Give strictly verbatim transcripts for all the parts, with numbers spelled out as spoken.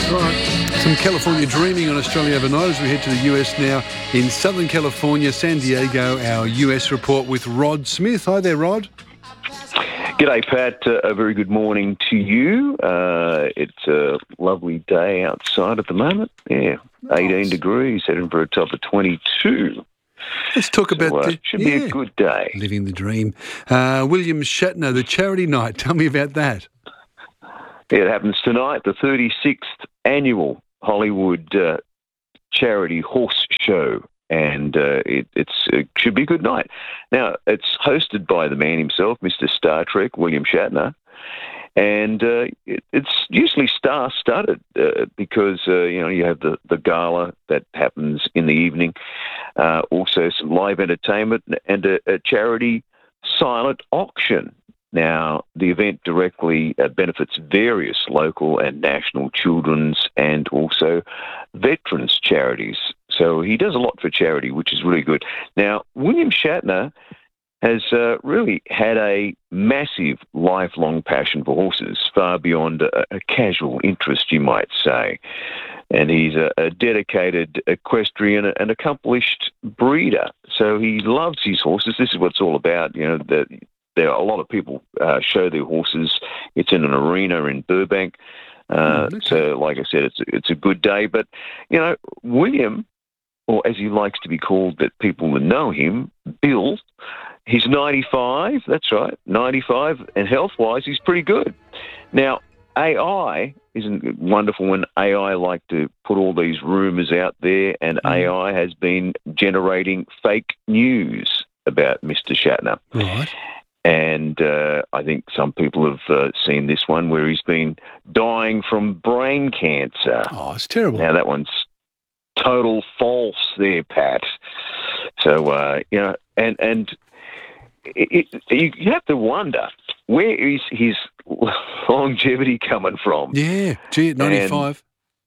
Right. Some California dreaming on Australia overnight as we head to the U S now in Southern California, San Diego, our U S report with Rod Smith. Hi there, Rod. G'day, Pat. Uh, a very good morning to you. Uh, it's a lovely day outside at the moment. Yeah, nice. eighteen degrees, heading for a top of twenty-two. Let's talk so, about uh, the... Should yeah, be a good day. living the dream. Uh, William Shatner, the charity night. Tell me about that. Yeah, it happens tonight, the thirty-sixth annual Hollywood uh, charity horse show. And uh, it it's, it should be a good night. Now, it's hosted by the man himself, Mister Star Trek, William Shatner. And uh, it, it's usually star-studded uh, because, uh, you know, you have the, the gala that happens in the evening, uh, also some live entertainment and a, a charity silent auction. Now, the event directly uh, benefits various local and national children's and also veterans charities. So he does a lot for charity, which is really good. Now, William Shatner has uh, really had a massive lifelong passion for horses, far beyond a, a casual interest, you might say. And he's a, a dedicated equestrian and accomplished breeder. So he loves his horses. This is what it's all about. You know, that there are a lot of people uh, show their horses. It's in an arena in Burbank. Uh, okay. So, like I said, it's it's a good day. But, you know, William, or as he likes to be called, that people that know him, Bill, he's ninety-five, that's right, ninety-five, and health-wise, he's pretty good. Now, A I, isn't it wonderful when A I like to put all these rumours out there, and mm. A I has been generating fake news about Mister Shatner. Right. And uh, I think some people have uh, seen this one where he's been dying from brain cancer. Oh, it's terrible. Now, that one's total false there, Pat. So, uh, you know, and and it, it, you have to wonder, where is his longevity coming from? Yeah, gee, at ninety-five.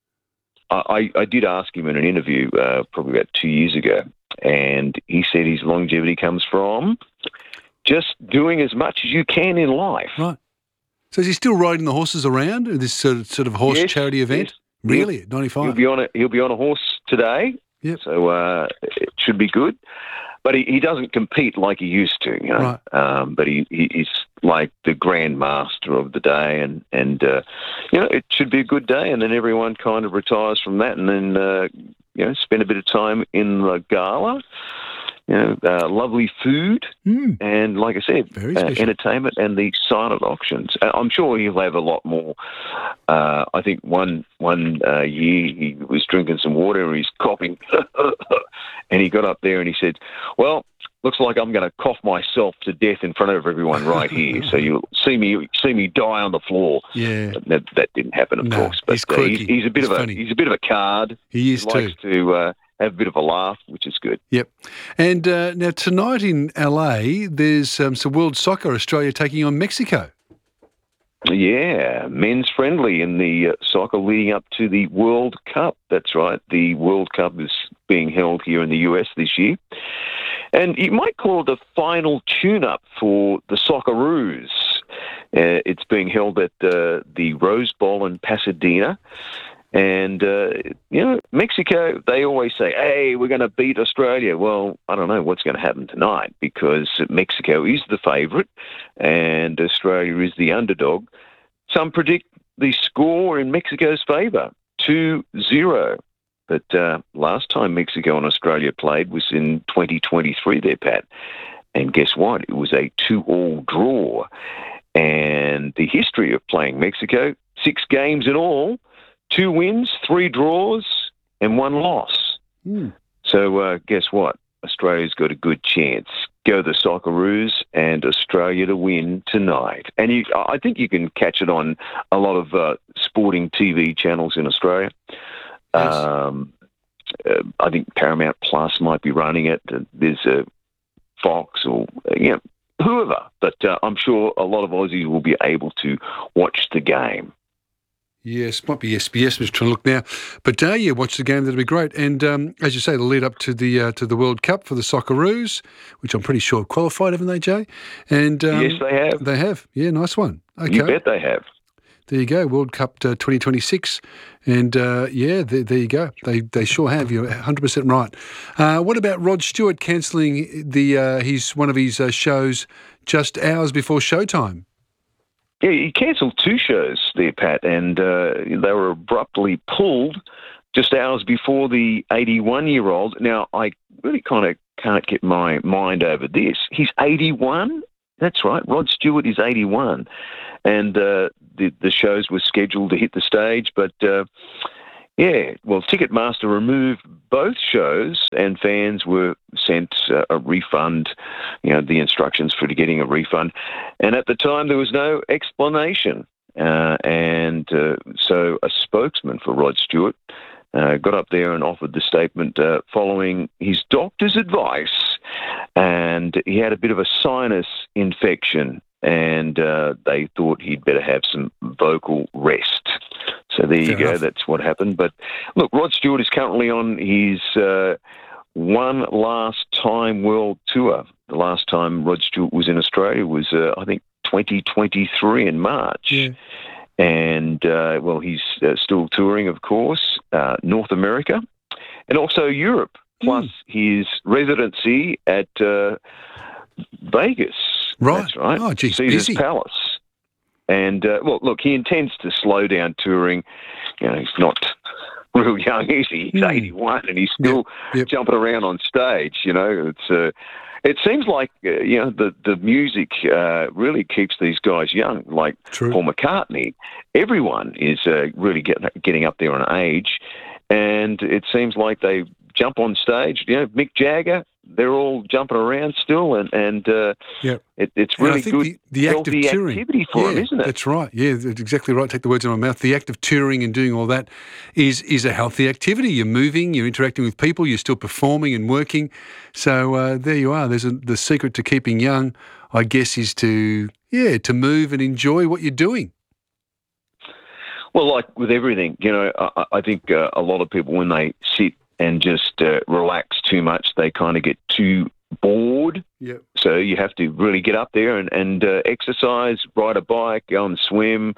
I, I did ask him in an interview uh, probably about two years ago, and he said his longevity comes from just doing as much as you can in life. Right. So is he still riding the horses around at this sort of, sort of horse yes, charity event? Yes. Really, he'll, at ninety-five? He'll be on a he'll be on a horse today. Yep. So uh, it should be good. But he, he doesn't compete like he used to, you know. Right. Um, but he, he he's like the grand master of the day, and and uh, you know, it should be a good day. And then everyone kind of retires from that, and then uh, you know, spend a bit of time in the gala. You know, uh, lovely food, mm. and like I said, uh, entertainment and the silent auctions. Uh, I'm sure he'll have a lot more. Uh, I think one one uh, year he was drinking some water and he's coughing, and he got up there and he said, "Well, looks like I'm going to cough myself to death in front of everyone right here. So you'll see me see me die on the floor." Yeah, that, that didn't happen, of no, course. But he's, uh, he's, he's a bit he's of funny. a he's a bit of a card. He is he likes too. to. Uh, have a bit of a laugh, which is good. Yep. And uh, now tonight in L A, there's um, some World Soccer, Australia taking on Mexico. Yeah, men's friendly in the uh, soccer leading up to the World Cup. That's right. The World Cup is being held here in the U S this year. And you might call it a final tune-up for the Socceroos. Uh, it's being held at uh, the Rose Bowl in Pasadena. And, uh, you know, Mexico, they always say, hey, we're going to beat Australia. Well, I don't know what's going to happen tonight because Mexico is the favourite and Australia is the underdog. Some predict the score in Mexico's favour, two zero. But uh, last time Mexico and Australia played was in twenty twenty-three there, Pat. And guess what? It was a two-all draw. And the history of playing Mexico, six games in all, two wins, three draws, and one loss. Mm. So uh, guess what? Australia's got a good chance. Go the Socceroos and Australia to win tonight. And you, I think you can catch it on a lot of uh, sporting T V channels in Australia. Yes. Um, uh, I think Paramount Plus might be running it. Uh, there's a Fox or, uh, you know, whoever. But uh, I'm sure a lot of Aussies will be able to watch the game. Yes, might be S B S. I'm just trying to look now, but uh, yeah, watch the game. That'd be great. And um, as you say, the lead up to the uh, to the World Cup for the Socceroos, which I'm pretty sure have qualified, haven't they, Jay? And um, yes, they have. They have. Yeah, nice one. Okay. You bet they have. there you go, World Cup uh, twenty twenty-six. And, uh, yeah, there, there you go. They they sure have. You're one hundred percent right. Uh, what about Rod Stewart cancelling the uh, his one of his uh, shows just hours before showtime? Yeah, he cancelled two shows there, Pat, and uh, they were abruptly pulled just hours before the eighty-one-year-old. Now, I really kind of can't get my mind over this. He's eighty-one? That's right. Rod Stewart is eighty-one. And uh, the, the shows were scheduled to hit the stage, but, uh, yeah, well, Ticketmaster removed both shows and fans were sent uh, a refund, you know, the instructions for getting a refund. And at the time, there was no explanation. Uh, and uh, so a spokesman for Rod Stewart uh, got up there and offered the statement uh, following his doctor's advice. And he had a bit of a sinus infection, and uh, they thought he'd better have some vocal rest. So there you Fair go. enough. That's what happened. But look, Rod Stewart is currently on his uh, one last time world tour. The last time Rod Stewart was in Australia was, uh, I think, twenty twenty-three in March. Yeah. And, uh, well, he's uh, still touring, of course, uh, North America and also Europe, plus Mm. his residency at uh, Vegas. Right. That's right. Oh, geez, Caesar's busy. Palace. And, uh, well, look, he intends to slow down touring. You know, he's not real young, is he? He's Mm. eighty-one and he's still Yep, yep. jumping around on stage, you know. It's uh, It seems like, uh, you know, the, the music uh, really keeps these guys young, like True. Paul McCartney. Everyone is uh, really get, getting up there on age, and it seems like they jump on stage. You know, Mick Jagger, they're all jumping around still, and, and uh, Yep. it, it's And I really think good, the, the act of healthy touring, activity for yeah, them, isn't it? That's right. Yeah, that's exactly right. Take the words out of my mouth. The act of touring and doing all that is is a healthy activity. You're moving, you're interacting with people, you're still performing and working. So uh, there you are. There's a, the secret to keeping young, I guess, is to yeah to move and enjoy what you're doing. Well, like with everything, you know, I, I think uh, a lot of people, when they sit and just uh, relax too much, they kind of get too bored. Yep. So you have to really get up there and, and uh, exercise, ride a bike, go and swim,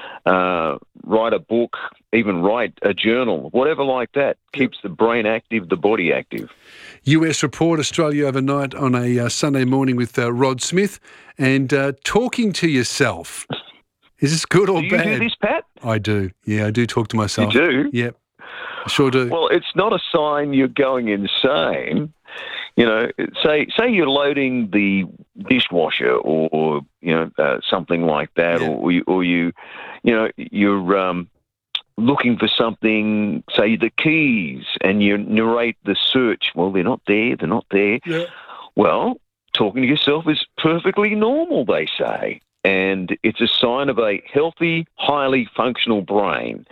uh, write a book, even write a journal, whatever like that. Keeps the brain active, the body active. U S Report, Australia Overnight on a uh, Sunday morning with uh, Rod Smith and uh, talking to yourself. Is this good or Do you bad? do this, Pat? I do. Yeah, I do talk to myself. You do? Yep. I sure do. Well, it's not a sign you're going insane. You know, say say you're loading the dishwasher or, or you know uh, something like that, Yeah. or you, or you, you know, you're um, looking for something, say the keys, and you narrate the search. Well, they're not there. They're not there. Yeah. Well, talking to yourself is perfectly normal, they say, and it's a sign of a healthy, highly functional brain.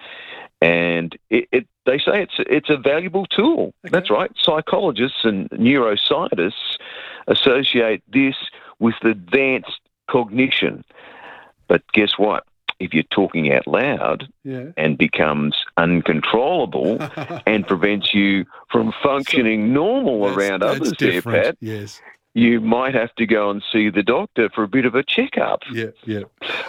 And it, it, they say it's it's a valuable tool. Okay. That's right. Psychologists and neuroscientists associate this with advanced cognition. But guess what? If you're talking out loud Yeah. and becomes uncontrollable and prevents you from functioning normal That's- around that's others, there, different. Pat, Yes. you might have to go and see the doctor for a bit of a checkup. Yeah. Yeah.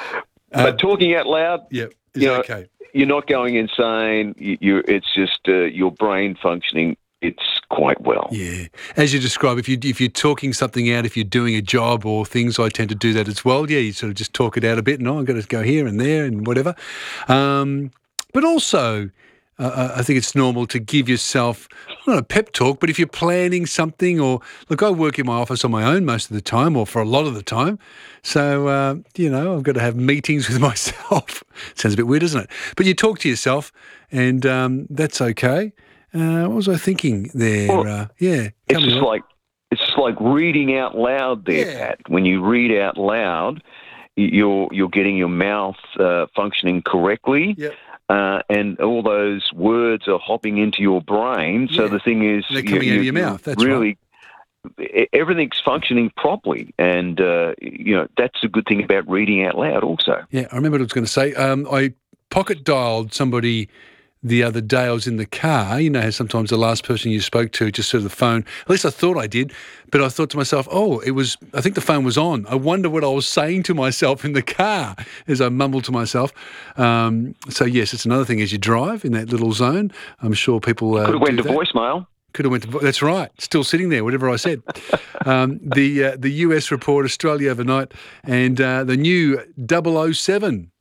But talking out loud, Yeah. Is you know, okay. you're not going insane. You, you it's just uh, your brain functioning. It's quite well. Yeah, as you describe, if you if you're talking something out, if you're doing a job or things, I tend to do that as well. Yeah, you sort of just talk it out a bit. No, I've got to go here and there and whatever. Um, but also, uh, I think it's normal to give yourself not a pep talk, but if you're planning something, or look, I work in my office on my own most of the time, or for a lot of the time. So uh, you know, I've got to have meetings with myself. Sounds a bit weird, doesn't it? But you talk to yourself, and um, that's okay. Uh, what was I thinking there? Well, uh, yeah, It's tell me just what- like it's just like reading out loud there, Yeah. Pat. When you read out loud, you're you're getting your mouth uh, functioning correctly. Yep. Uh, and all those words are hopping into your brain. So Yeah. the thing is, They're coming out of your you're mouth, that's really, e- everything's functioning properly, and uh, you know that's a good thing about reading out loud. Also, Yeah, I remember what I was going to say. Um, I pocket dialed somebody the other day. I was in the car. You know how sometimes the last person you spoke to just sort of the phone, at least I thought I did, but I thought to myself, oh, it was, I think the phone was on. I wonder what I was saying to myself in the car as I mumbled to myself. Um, so, yes, it's another thing as you drive in that little zone. I'm sure people uh, Could have went to that. voicemail. Could have went to, that's right, still sitting there, whatever I said. um, the uh, the U S report, Australia overnight, and uh, the new double oh seven.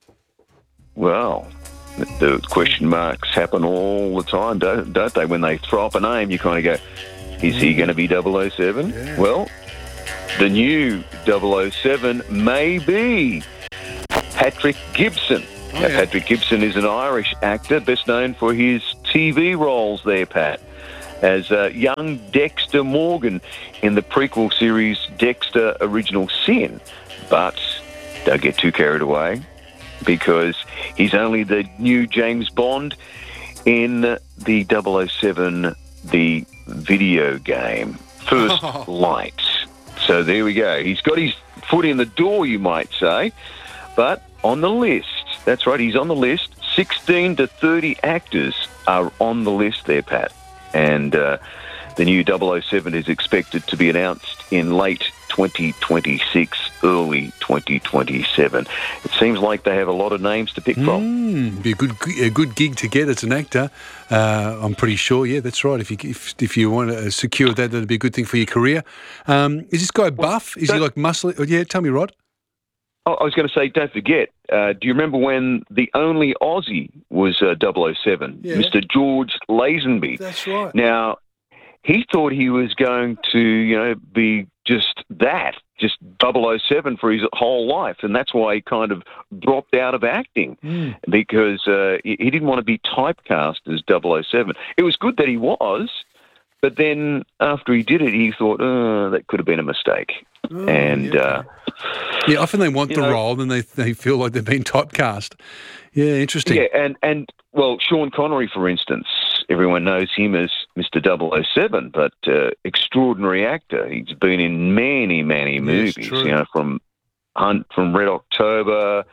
Well, the question marks happen all the time, don't, don't they? When they throw up a name, you kind of go, is he going to be double oh seven? Yeah. Well, the new double oh seven may be Patrick Gibson. Oh, now, yeah. Patrick Gibson is an Irish actor, best known for his T V roles there, Pat, as uh, young Dexter Morgan in the prequel series Dexter Original Sin. But don't get too carried away, because he's only the new James Bond in the double oh seven, the video game, First Oh. Light. So there we go. He's got his foot in the door, you might say, but on the list. That's right, he's on the list. sixteen to thirty actors are on the list there, Pat. And uh, the new double oh seven is expected to be announced in late twenty twenty-six, early twenty twenty-seven. It seems like they have a lot of names to pick from. Mm, be a good a good gig to get as an actor. Uh, I'm pretty sure. Yeah, that's right. If you if, if you want to secure that, that'd be a good thing for your career. Um, is this guy buff? Is he like muscly? Oh, yeah, tell me, Rod. Oh, I was going to say, don't forget, uh, do you remember when the only Aussie was uh, double oh seven, Yeah. Mister George Lazenby? That's right. Now, he thought he was going to, you know, be just that, just double oh seven for his whole life, and that's why he kind of dropped out of acting, Mm. because uh, he he didn't want to be typecast as double oh seven. It was good that he was, but then after he did it, he thought, oh, that could have been a mistake. Oh, and yeah. uh, Yeah, often they want you the know- role, and they they feel like they've been typecast. Yeah, interesting. yeah, and, and well, Sean Connery, for instance, everyone knows him as Mister double oh seven, but uh, extraordinary actor. He's been in many, many movies, true. you know, from Hunt, from Red October,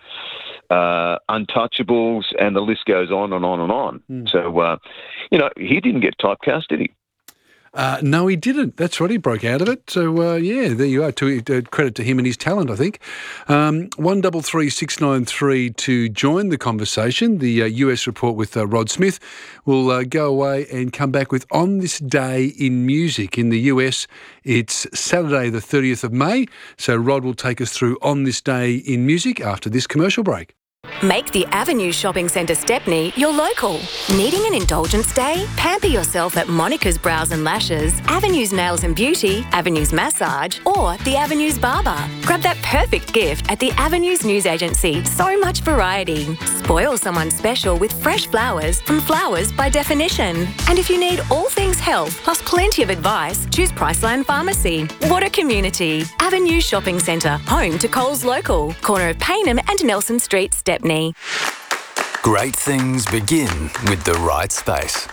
uh, Untouchables, and the list goes on and on and on. Mm. So, uh, you know, he didn't get typecast, did he? Uh, no, he didn't. That's right. He broke out of it. So, uh, yeah, there you are. To, uh, credit to him and his talent, I think. Um, one double three six nine three to join the conversation. The uh, U S report with uh, Rod Smith will uh, go away and come back with On This Day in Music. In the U S, it's Saturday the thirtieth of May. So Rod will take us through On This Day in Music after this commercial break. Make the Avenue Shopping Centre Stepney your local. Needing an indulgence day? Pamper yourself at Monica's Brows and Lashes, Avenue's Nails and Beauty, Avenue's Massage, or the Avenue's Barber. Grab that perfect gift at the Avenue's News Agency. So much variety. Spoil someone special with fresh flowers from Flowers by Definition. And if you need all things health plus plenty of advice, choose Priceline Pharmacy. What a community. Avenue Shopping Centre, home to Coles Local, corner of Paynham and Nelson Street, Stepney. Great things begin with the right space.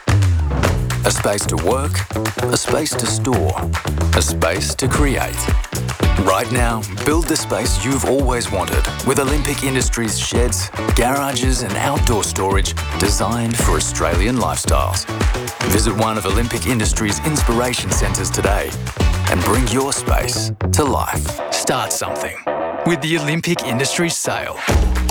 A space to work, a space to store, a space to create. Right now, build the space you've always wanted with Olympic Industries sheds, garages and outdoor storage designed for Australian lifestyles. Visit one of Olympic Industries' inspiration centres today and bring your space to life. Start something with the Olympic Industries sale.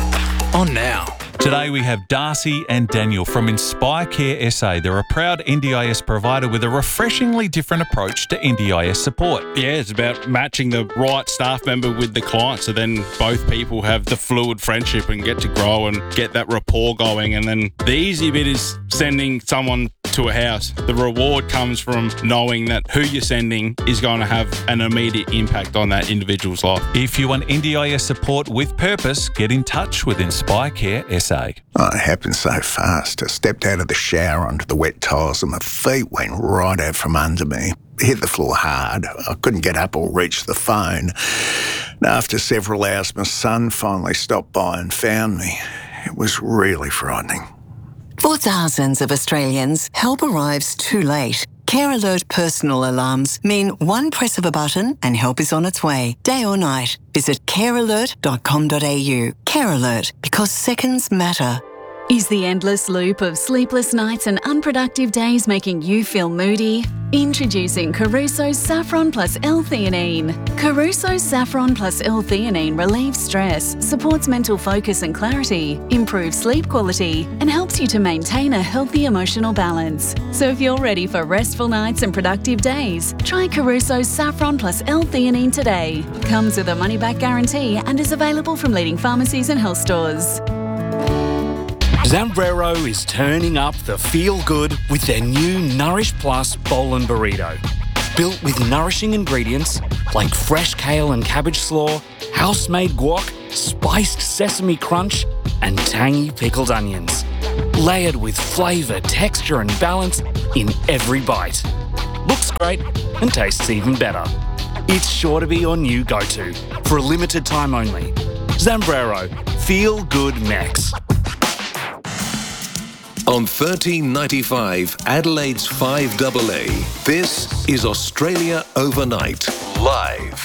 On now. Today we have Darcy and Daniel from Inspire Care S A. They're a proud N D I S provider with a refreshingly different approach to N D I S support. Yeah, it's about matching the right staff member with the client, so then both people have the fluid friendship and get to grow and get that rapport going. And then the easy bit is sending someone to a house. The reward comes from knowing that who you're sending is going to have an immediate impact on that individual's life. If you want N D I S support with purpose, get in touch with Inspire Care S A. Oh, it happened so fast. I stepped out of the shower onto the wet tiles and my feet went right out from under me. Hit the floor hard. I couldn't get up or reach the phone. And after several hours, my son finally stopped by and found me. It was really frightening. For thousands of Australians, help arrives too late. Care Alert personal alarms mean one press of a button and help is on its way, day or night. Visit care alert dot com dot a u. Care Alert, because seconds matter. Is the endless loop of sleepless nights and unproductive days making you feel moody? Introducing Caruso's Saffron Plus L-Theanine. Caruso's Saffron Plus L-Theanine relieves stress, supports mental focus and clarity, improves sleep quality, and helps you to maintain a healthy emotional balance. So if you're ready for restful nights and productive days, try Caruso's Saffron Plus L-Theanine today. Comes with a money-back guarantee and is available from leading pharmacies and health stores. Zambrero is turning up the feel-good with their new Nourish Plus Bowl and Burrito. Built with nourishing ingredients like fresh kale and cabbage slaw, house-made guac, spiced sesame crunch, and tangy pickled onions. Layered with flavour, texture and balance in every bite. Looks great and tastes even better. It's sure to be your new go-to for a limited time only. Zambrero, Feel Good Max. On thirteen ninety-five, Adelaide's five A A, this is Australia Overnight, live.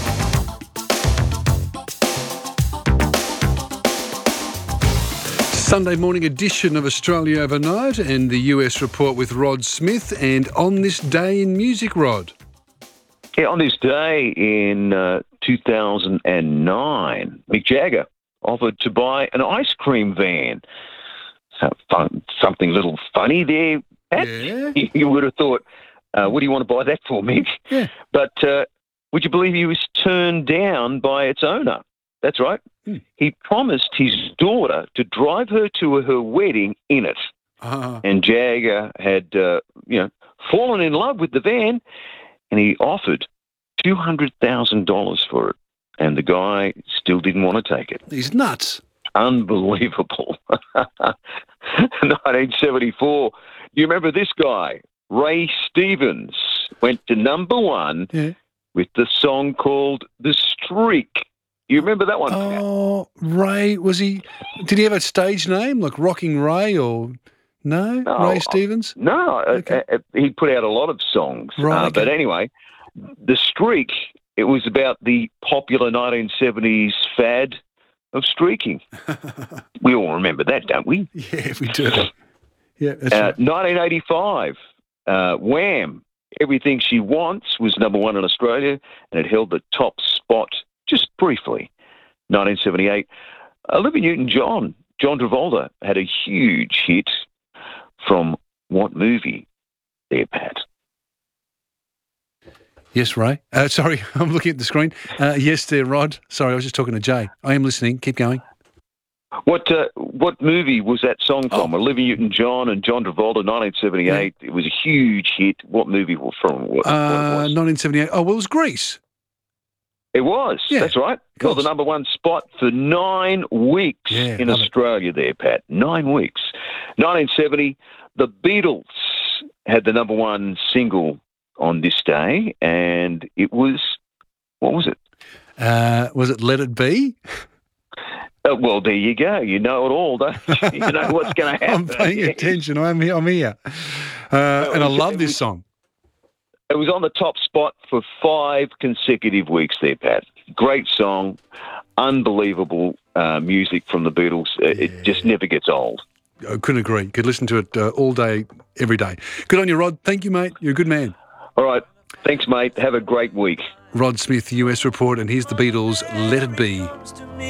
Sunday morning edition of Australia Overnight and the U S report with Rod Smith. And on this day in music, Rod. Yeah, on this day in uh, two thousand nine, Mick Jagger offered to buy an ice cream van. So fun, something a little funny there. Yeah. You would have thought, uh, what do you want to buy that for, Mick? Yeah. But uh, would you believe he was turned down by its owner? That's right. Hmm. He promised his daughter to drive her to her wedding in it. Uh, And Jagger had, uh, you know, fallen in love with the van, and he offered two hundred thousand dollars for it. And the guy still didn't want to take it. he's nuts. Unbelievable. nineteen seventy-four. Do you remember this guy? Ray Stevens went to number one Yeah. with the song called The Streak. You remember that one? Pat? Oh, Ray, was he, did he have a stage name like Rocking Ray or, no? No, Ray Stevens? No, Okay. uh, uh, he put out a lot of songs. Right, Uh, okay. But anyway, The Streak, it was about the popular nineteen seventies fad of streaking. We all remember that, don't we? Yeah, we do. Yeah, that's Uh, right. nineteen eighty-five, uh, Wham! Everything She Wants was number one in Australia, and it held the top spot just briefly. nineteen seventy-eight, Olivia Newton-John, John Travolta, had a huge hit from what movie there, Pat? Yes, Ray. Uh, sorry, I'm looking at the screen. Uh, yes, there, Rod. Sorry, I was just talking to Jay. I am listening. Keep going. What uh, what movie was that song from? Oh. Olivia Newton-John and John Travolta, nineteen seventy-eight. It was a huge hit. What movie was from? What, what Uh, it was? nineteen seventy-eight. Oh, well, it was Grease. It was. Yeah, That's right. Got the course. number one spot for nine weeks Yeah, in love it. Australia there, Pat. Nine weeks. nineteen seventy, the Beatles had the number one single on this day, and it was, what was it? Uh, was it Let It Be? Uh, well, there you go. You know it all, don't you? You know what's going to I'm happen. paying attention. I'm here. I'm here. Uh, and I was- love it this was- song. It was on the top spot for five consecutive weeks there, Pat. Great song, unbelievable uh, music from the Beatles. Uh, It just never gets old. I couldn't agree. Could listen to it uh, all day, every day. Good on you, Rod. Thank you, mate. You're a good man. All right. Thanks, mate. Have a great week. Rod Smith, U S report, and here's the Beatles, Let It Be.